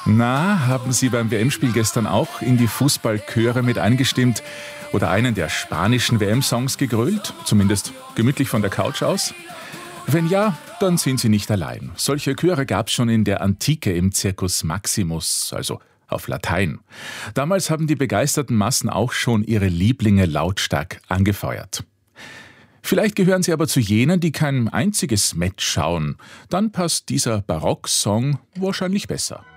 Na, haben Sie beim WM-Spiel gestern auch in die Fußballchöre mit eingestimmt oder einen der spanischen WM-Songs gegrölt? Zumindest gemütlich von der Couch aus? Wenn ja, dann sind Sie nicht allein. Solche Chöre gab es schon in der Antike im Circus Maximus, also auf Latein. Damals haben die begeisterten Massen auch schon ihre Lieblinge lautstark angefeuert. Vielleicht gehören Sie aber zu jenen, die kein einziges Match schauen. Dann passt dieser Barocksong wahrscheinlich besser.